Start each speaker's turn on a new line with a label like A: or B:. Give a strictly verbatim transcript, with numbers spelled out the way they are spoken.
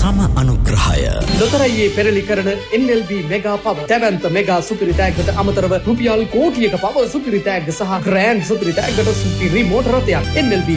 A: සම අනුග්‍රහය.
B: ලොතරැයියේ පෙරලි කරන එන් එල් බී මෙගා පව දැවැන්ත මෙගා සුපිරි තෑග්ගට අමතරව රුපියල් කෝටියක පව සුපිරි තෑග්ග සහ ග්‍රෑන්ඩ් සුපිරි තෑග්ගට සුපිරි මෝටර රථයක් එන් එල් බී